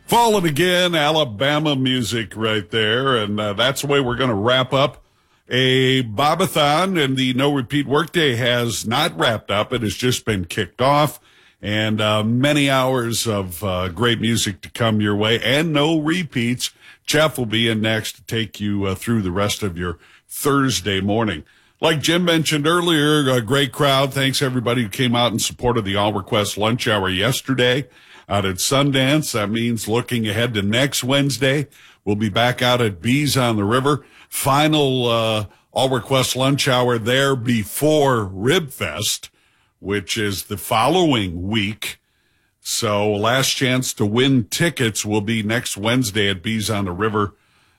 Fallen Again, Alabama music right there. And that's the way we're going to wrap up a Bobathon. And the No Repeat Workday has not wrapped up. It has just been kicked off. And many hours of great music to come your way and no repeats. Jeff will be in next to take you through the rest of your Thursday morning. Like Jim mentioned earlier, a great crowd. Thanks everybody who came out and supported the All Request Lunch Hour yesterday out at Sundance. That means looking ahead to next Wednesday, we'll be back out at Bees on the River. Final All Request Lunch Hour there before Rib Fest, which is the following week. So last chance to win tickets will be next Wednesday at Bees on the River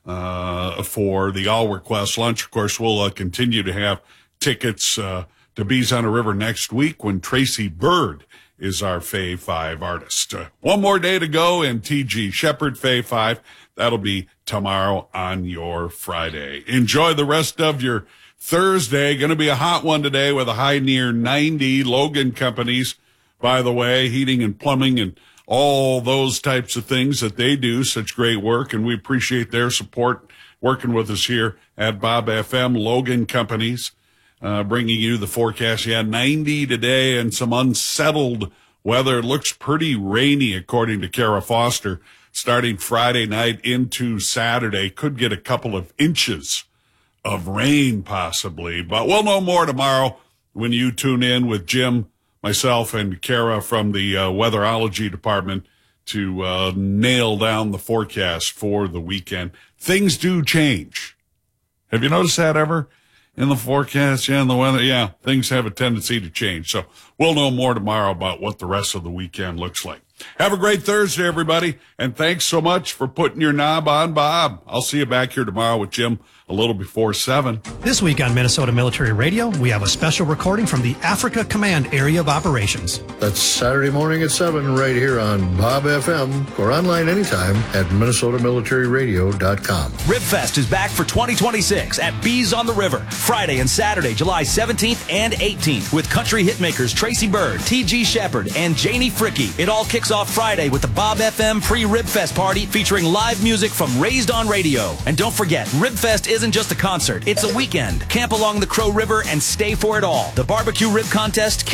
for the All Request Lunch. Of course, we'll continue to have tickets to Bees on the River next week when Tracy Byrd is our Fave 5 artist. One more day to go and T.G. Shepherd Fave 5. That'll be tomorrow on your Friday. Enjoy the rest of your Thursday. Going to be a hot one today with a high near 90. Logan Companies, by the way, heating and plumbing and all those types of things that they do, such great work, and we appreciate their support working with us here at Bob FM. Logan Companies, bringing you the forecast. Yeah, 90 today and some unsettled weather. It looks pretty rainy, according to Kara Foster, starting Friday night into Saturday. Could get a couple of inches of rain, possibly, but we'll know more tomorrow when you tune in with Jim, myself, and Kara from the weatherology department to nail down the forecast for the weekend. Things do change. Have you noticed that ever in the forecast? Yeah, in the weather. Yeah, things have a tendency to change. So we'll know more tomorrow about what the rest of the weekend looks like. Have a great Thursday, everybody, and thanks so much for putting your knob on Bob. I'll see you back here tomorrow with Jim a little before 7. This week on Minnesota Military Radio, we have a special recording from the Africa Command Area of Operations. That's Saturday morning at 7 right here on Bob FM or online anytime at MinnesotaMilitaryRadio.com. RibFest is back for 2026 at Bees on the River, Friday and Saturday, July 17th and 18th, with country hitmakers Tracy Byrd, T.G. Shepherd, and Janie Fricke. It all kicks off Friday with the Bob FM pre-RibFest party featuring live music from Raised on Radio. And don't forget, RibFest isn't just a concert, it's a weekend. Camp along the Crow River and stay for it all. The barbecue rib contest